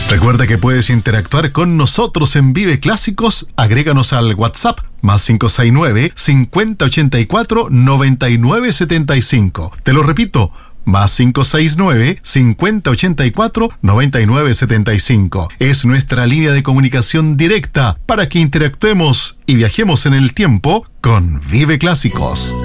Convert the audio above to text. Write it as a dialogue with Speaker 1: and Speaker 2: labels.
Speaker 1: Recuerda que puedes interactuar con nosotros en Vive Clásicos. Agréganos al WhatsApp más 569-5084-9975. Te lo repito, más 569-5084-9975. Es nuestra línea de comunicación directa para que interactuemos y viajemos en el tiempo con Vive Clásicos.